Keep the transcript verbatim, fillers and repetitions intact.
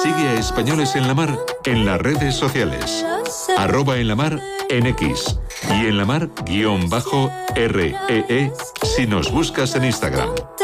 Sigue a Españoles en la Mar en las redes sociales. Arroba en la mar en X. Y en la mar guión bajo R E E si nos buscas en Instagram.